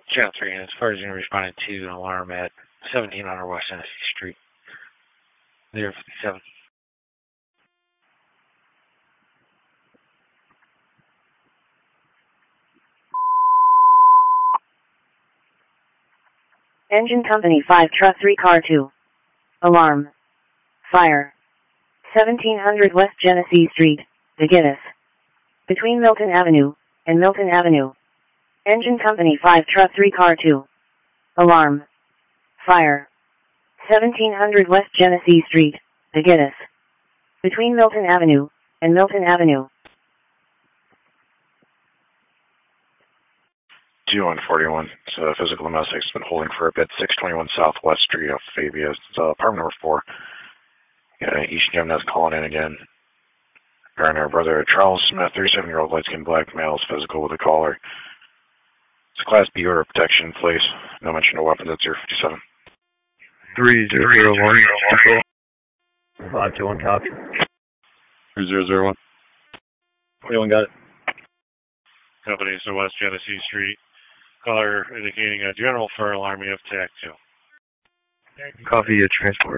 Channel 3, and as far as you responded to an alarm at 1700 West Tennessee Street. 057. Engine Company 5 Truck 3 Car 2. Alarm. Fire. 1700 West Genesee Street, Degitis. Between Milton Avenue and Milton Avenue. Engine Company 5 Truck 3 Car 2. Alarm. Fire. 1700 West Genesee Street, Degitis. Between Milton Avenue and Milton Avenue. 2141. Physical domestic has been holding for a bit. 621 Southwest Street off Fabia. It's apartment number 4. East Gemini calling in again. Regarding our brother Charles Smith, 37-year-old light skinned black male, is physical with a collar. It's a Class B order of protection in place. No mention of weapons at 057. 3001. 521 copy. 3001. 21 got it. Company, so West Genesee Street. Caller indicating a general fire alarm you have TAC 2. Copy a transport.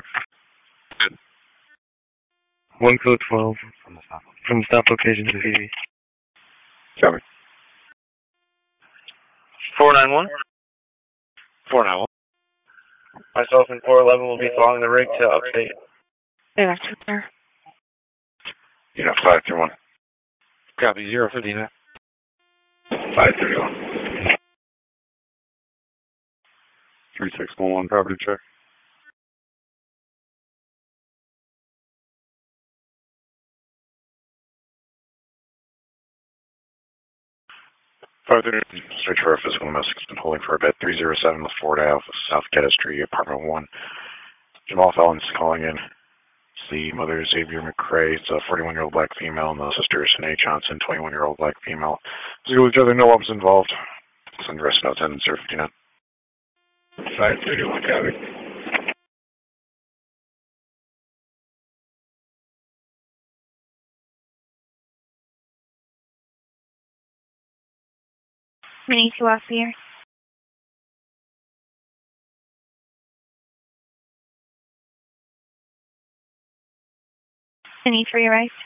1 code 12 from the stop location to Phoebe. Copy. 491. 491. Myself and 411 will be following the rig to update. Yeah, sure. 531. Copy 059. 531. 3611, property check. Search for a physical domestic has been holding for a bit. 307 the Ford Ave, South Geddes Street, apartment 1. Jamal Fallon's calling in. It's the mother, Xavier McCrae. It's a 41-year-old black female, and the sister, Sinead Johnson, 21-year-old black female. Physical with each other, no weapons involved. Send the rest notes in 059. 531, copy. Mini 2 off here. Mini 3 right.